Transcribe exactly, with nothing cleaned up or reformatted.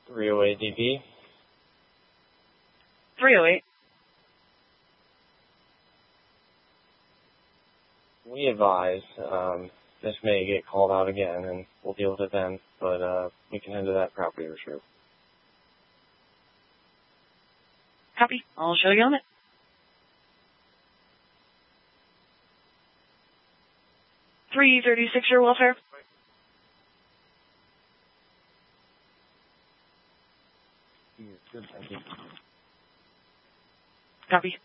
three oh eight D P. three oh eight. We advise, um, this may get called out again, and we'll deal with it then, but uh, we can head to that property for sure. Copy. I'll show you on it. three thirty-six, your welfare. Good, thank you. Copy.